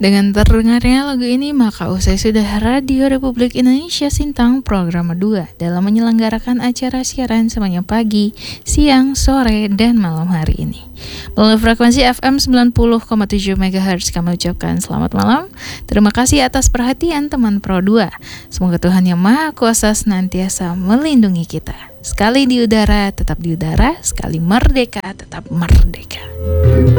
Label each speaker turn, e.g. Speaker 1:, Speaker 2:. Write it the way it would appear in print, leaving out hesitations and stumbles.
Speaker 1: Dengan terdengarnya lagu ini, maka usai sudah Radio Republik Indonesia Sintang program 2 dalam menyelenggarakan acara siaran semuanya pagi, siang, sore, dan malam hari ini. Melalui frekuensi FM 90,7 MHz kami ucapkan selamat malam. Terima kasih atas perhatian teman Pro 2. Semoga Tuhan Yang Maha Kuasa senantiasa melindungi kita. Sekali di udara, tetap di udara. Sekali merdeka, tetap merdeka.